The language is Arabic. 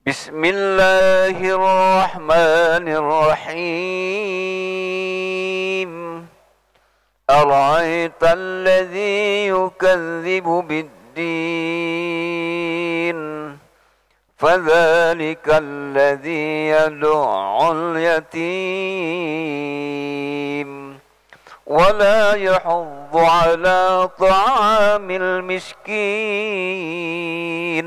بسم الله الرحمن الرحيم أرأيت الذي يكذب بالدين فذلك الذي يدع اليتيم ولا يحض على طعام المسكين